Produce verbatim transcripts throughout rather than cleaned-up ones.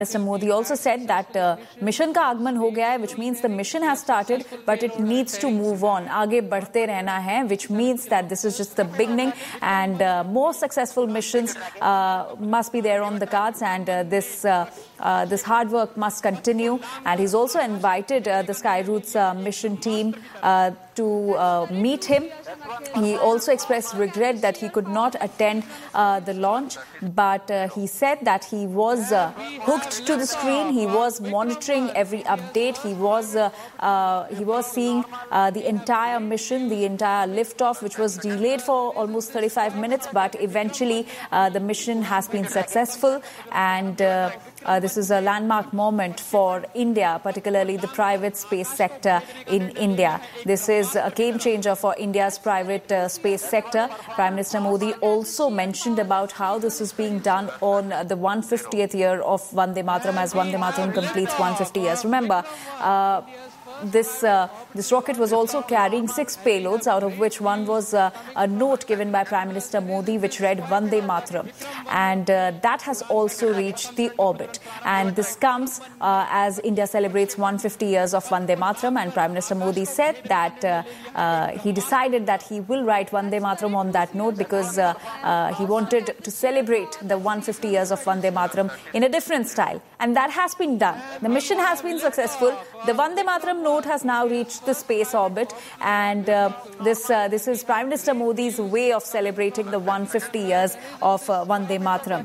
Mister Modi also said that uh, mission का आगमन हो गया है, which means the mission has started, but it needs to move on. आगे बढ़ते रहना है, which means that this is just the beginning, and uh, more successful missions uh, must be there on the cards, and uh, this uh, uh, this hard work must continue. And he's also invited uh, the Skyroot's uh, mission team uh, to uh, meet him. He also expressed regret that he could not attend uh, the launch, but uh, he said that he was uh, hooked to the screen. He was monitoring every update. He was uh, uh, he was seeing uh, the entire mission, the entire liftoff, which was delayed for almost thirty-five minutes, but eventually uh, the mission has been successful, and uh, uh, this is a landmark moment for India, particularly the private space sector in India. This is a game changer for India's private uh, space sector. Prime Minister Modi also mentioned about how this is being done on the one hundred fiftieth year of Vande Mataram, as Vande Mataram completes one hundred fifty years. Remember, uh, This uh, this rocket was also carrying six payloads, out of which one was uh, a note given by Prime Minister Modi, which read Vande Mataram, and uh, that has also reached the orbit. And this comes uh, as India celebrates one hundred fifty years of Vande Mataram, and Prime Minister Modi said that uh, uh, he decided that he will write Vande Mataram on that note because uh, uh, he wanted to celebrate the one hundred fifty years of Vande Mataram in a different style, and that has been done. The mission has been successful. The Vande Mataram note has now reached the space orbit, and uh, this uh, this is Prime Minister Modi's way of celebrating the one hundred fifty years of uh, Vande Mataram.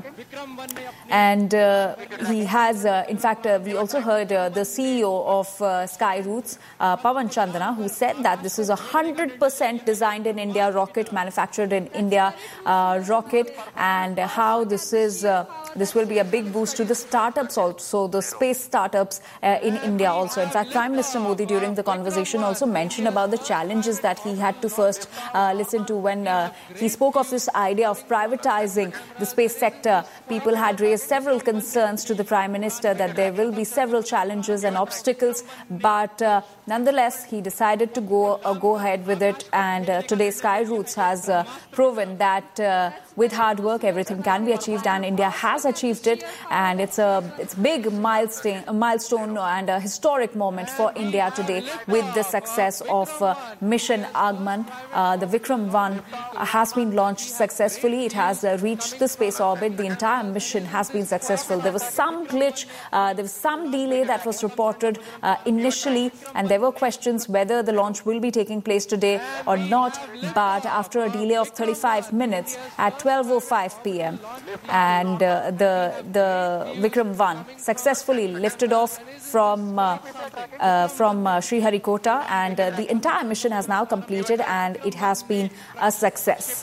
And uh, he has, uh, in fact, uh, we also heard uh, the C E O of uh, Skyroots, uh, Pawan Chandana, who said that this is a one hundred percent designed in India rocket, manufactured in India uh, rocket, and how this is uh, this will be a big boost to the startups also, the space startups uh, in India also. In fact, Prime Minister Modi during the conversation also mentioned about the challenges that he had to first uh, listen to when uh, he spoke of this idea of privatizing the space sector. People had raised several concerns to the Prime Minister that there will be several challenges and obstacles, but uh, nonetheless he decided to go uh, go ahead with it, and uh, today Skyroots has uh, proven that uh, with hard work everything can be achieved, and India has achieved it, and it's a it's big milestone, a milestone and a historic moment for India today with the success of uh, Mission Agman. Uh, the Vikram one uh, has been launched successfully. It has uh, reached the space orbit. The entire mission has been successful. There was some glitch, uh, there was some delay that was reported uh, initially, and there were questions whether the launch will be taking place today or not, but after a delay of thirty-five minutes at twelve oh five p.m. and uh, the the Vikram one successfully lifted off from uh, uh, from uh, Sriharikota, and uh, the entire mission has now completed, and it has been a success.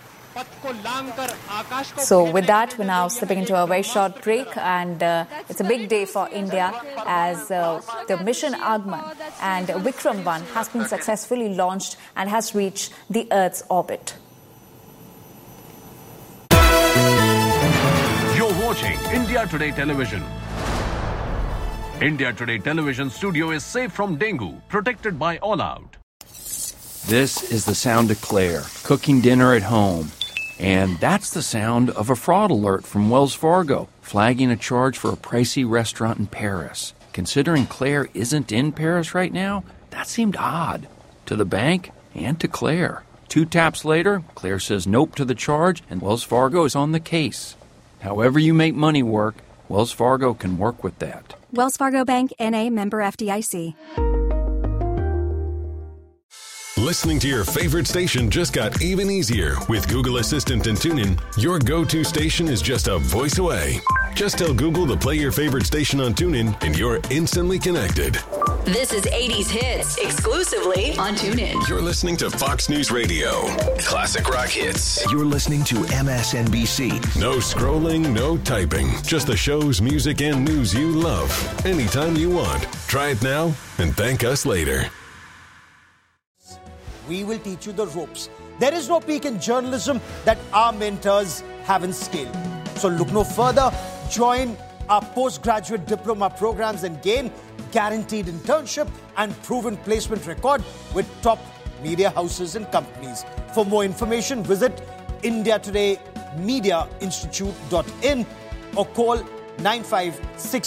So with that, we're now slipping into a very short break, and uh, it's a big day for India as uh, the Mission Agman and Vikram one has been successfully launched and has reached the Earth's orbit. You're watching India Today Television. India Today Television studio is safe from dengue, protected by All Out. This is the sound of Claire, cooking dinner at home. And that's the sound of a fraud alert from Wells Fargo, flagging a charge for a pricey restaurant in Paris. Considering Claire isn't in Paris right now, that seemed odd. To the bank and to Claire. Two taps later, Claire says nope to the charge, and Wells Fargo is on the case. However you make money work, Wells Fargo can work with that. Wells Fargo Bank, N A, member F D I C. Listening to your favorite station just got even easier. With Google Assistant and TuneIn, your go-to station is just a voice away. Just tell Google to play your favorite station on TuneIn, and you're instantly connected. This is eighties Hits, exclusively on TuneIn. You're listening to Fox News Radio. Classic rock hits. You're listening to M S N B C. No scrolling, no typing. Just the shows, music, and news you love. Anytime you want. Try it now and thank us later. We will teach you the ropes. There is no peak in journalism that our mentors haven't scaled. So look no further. Join our postgraduate diploma programs and gain guaranteed internship and proven placement record with top media houses and companies. For more information, visit india today media institute dot in or call nine five six